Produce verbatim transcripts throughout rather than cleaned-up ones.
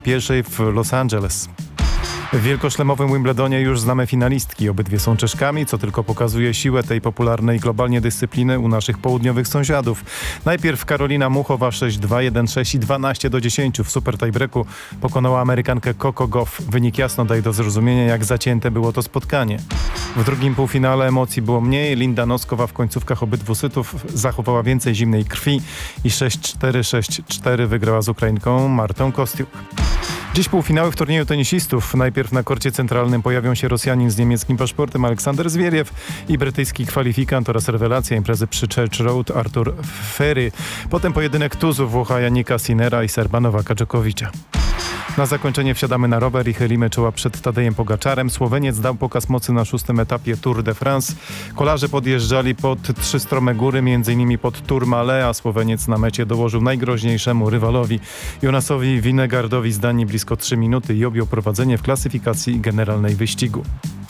pierwszej w Los Angeles. W wielkoszlemowym Wimbledonie już znamy finalistki. Obydwie są Czeszkami, co tylko pokazuje siłę tej popularnej globalnie dyscypliny u naszych południowych sąsiadów. Najpierw Karolina Muchowa sześć dwa, jeden sześć i dwanaście do dziesięciu w super tiebreaku pokonała Amerykankę Coco Gauff. Wynik jasno daje do zrozumienia, jak zacięte było to spotkanie. W drugim półfinale emocji było mniej. Linda Noskowa w końcówkach obydwu sytów zachowała więcej zimnej krwi i sześć cztery, sześć cztery wygrała z Ukrainką Martą Kostiuk. Dziś półfinały w turnieju tenisistów. Najpierw na korcie centralnym pojawią się Rosjanin z niemieckim paszportem Aleksander Zwieriew i brytyjski kwalifikant oraz rewelacja imprezy przy Church Road Artur Ferry. Potem pojedynek tuzów Włocha Janika Sinnera i Serba Nowaka Dżokowicza. Na zakończenie wsiadamy na rower i chylimy czoła przed Tadejem Pogaczarem. Słoweniec dał pokaz mocy na szóstym etapie Tour de France. Kolarze podjeżdżali pod trzy strome góry, m.in. pod Tourmalet, a Słoweniec na mecie dołożył najgroźniejszemu rywalowi Jonasowi Winegardowi zdanie blisko trzy minuty i objął prowadzenie w klasyfikacji generalnej wyścigu.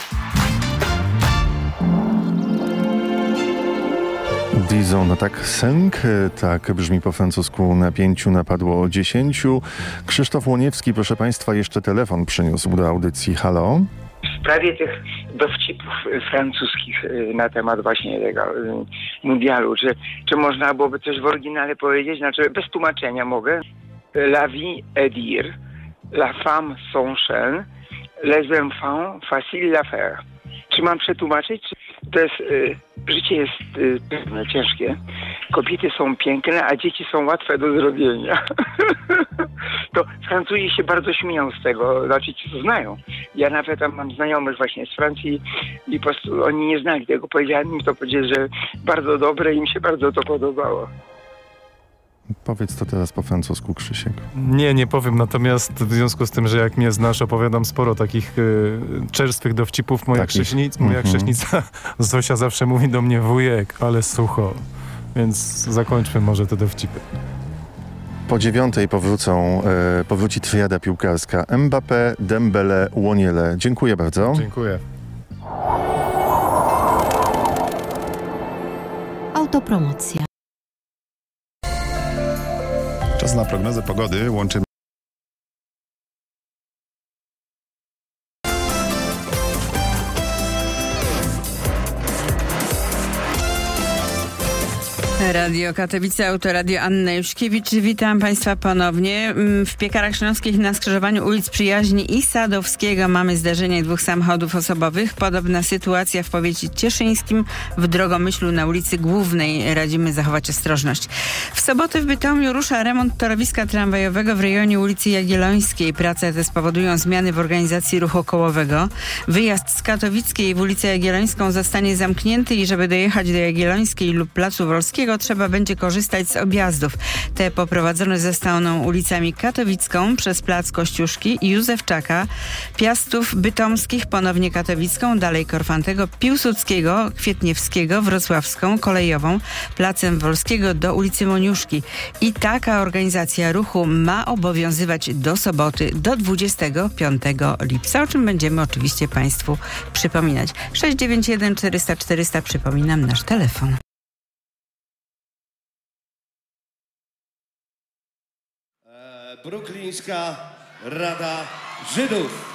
Dizon tak sęk, tak brzmi po francusku, na pięciu napadło dziesięciu. Krzysztof Łoniewski, proszę Państwa, jeszcze telefon przyniósł do audycji. Halo? W sprawie tych dowcipów francuskich na temat właśnie tego mundialu, czy, czy można byłoby coś w oryginale powiedzieć, znaczy bez tłumaczenia mogę. La vie est dire, la femme s'enchaîne, les enfants facile à faire. Czy mam przetłumaczyć? To jest, y, życie jest y, trudne, ciężkie. Kobiety są piękne, a dzieci są łatwe do zrobienia. To Francuzi się bardzo śmieją z tego, znaczy ci to znają. Ja nawet tam mam znajomych właśnie z Francji i po prostu oni nie znali tego. Powiedziałem im to, powiedzieli, że bardzo dobre, im się bardzo to podobało. Powiedz to teraz po francusku, Krzysiek. Nie, nie powiem, natomiast w związku z tym, że jak mnie znasz, opowiadam sporo takich y, czerstwych dowcipów. Moja, takich. Krześnic, moja mm-hmm. krześnica Zosia zawsze mówi do mnie wujek, ale sucho. Więc zakończmy może te dowcipy. Po dziewiątej powrócą, e, powróci triada piłkarska Mbappé, Dembele, Łoniele. Dziękuję bardzo. Dziękuję. Autopromocja. Czas na prognozę pogody. Łączymy Radio Katowice, Autoradio Anna Juszkiewicz. Witam Państwa ponownie. W Piekarach Śląskich na skrzyżowaniu ulic Przyjaźni i Sadowskiego mamy zdarzenie dwóch samochodów osobowych. Podobna sytuacja w powiecie cieszyńskim w Drogomyślu na ulicy Głównej. Radzimy zachować ostrożność. W sobotę w Bytomiu rusza remont torowiska tramwajowego w rejonie ulicy Jagiellońskiej. Prace te spowodują zmiany w organizacji ruchu kołowego. Wyjazd z Katowickiej w ulicę Jagiellońską zostanie zamknięty i żeby dojechać do Jagiellońskiej lub Placu Wolskiego trzeba będzie korzystać z objazdów. Te poprowadzone zostaną ulicami Katowicką przez Plac Kościuszki i Józefczaka, Piastów Bytomskich, ponownie Katowicką, dalej Korfantego, Piłsudskiego, Kwietniewskiego, Wrocławską, Kolejową, Placem Wolskiego do ulicy Moniuszki. I taka organizacja ruchu ma obowiązywać do soboty, do dwudziestego piątego lipca, o czym będziemy oczywiście Państwu przypominać. sześć dziewięć jeden czterysta czterysta, przypominam nasz telefon. Bruklińska Rada Żydów.